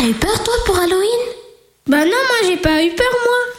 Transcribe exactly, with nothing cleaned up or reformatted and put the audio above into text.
T'as eu peur toi pour Halloween? Bah non, moi j'ai pas eu peur moi.